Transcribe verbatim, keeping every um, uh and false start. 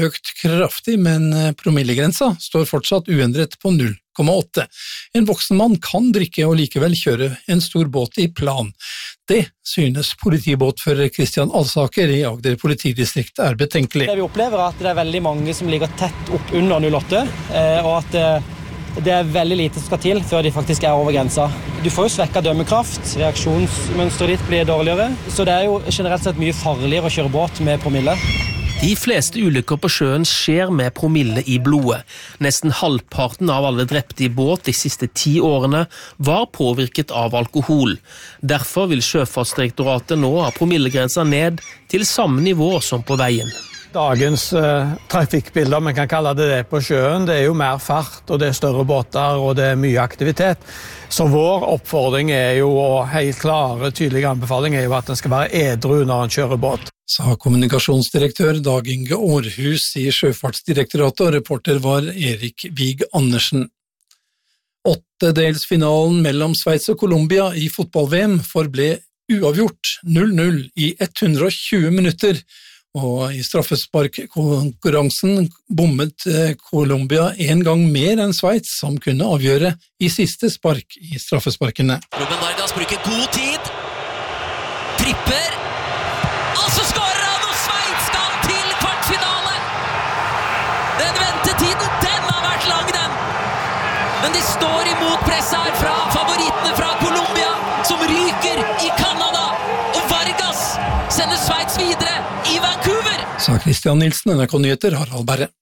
økt kraftig, men promillegrensa står fortsatt uendret på null komma åtte. En voksen mann kan drikke og likevel kjøre en stor båt i plan. Det synes politibåtfører Kristian Alsaker i Agder politidistrikt er betenkelig. Det vi opplever er at det er veldig mange som ligger tett opp under null komma åtte, og at det er veldig lite som skal til før de faktisk er over grensa. Du får jo svekket dømmekraft, reaksjonsmønsteret ditt blir dårligere, så det er jo generelt sett mye farligere å kjøre båt med promille. De fleste ulykker på sjøen skjer med promille i blodet. Nesten halvparten av alle drepte i båt de siste ti årene var påvirket av alkohol. Derfor vil Sjøfartsdirektoratet nå ha promillegrensa ned til samme nivå som på veien. Dagens uh, trafikkbilder, man kan kalle det det på sjøen, det er jo mer fart, og det er større båter, og det er mye aktivitet. Så vår oppfordring er jo, og helt klare, tydelige anbefaling er jo at den skal være edru når en kjører båt. Sa kommunikasjonsdirektør Dag Inge Aarhus i Sjøfartsdirektoratet, og reporter var Erik Vig Andersen. Åttedelsfinalen mellom Sveits og Colombia i fotball-V M forble uavgjort null null i hundre og tjue minutter, og i straffesparkkonkurransen bommet Colombia en gang mer enn Sveits, som kunne avgjøre i siste spark i straffesparkene. Ruben Vargas bruker god tid, tripper, og så skårer han, og Sveits skal til kvartfinale! Den ventetiden, den har vært lang, den! Men de står imot press her fra favorittene fra Colombia, som ryker i Canada, og Vargas sender Sveits videre i Vancouver! Sa Christian Nilsen, N R K Nyheter, Harald Berre.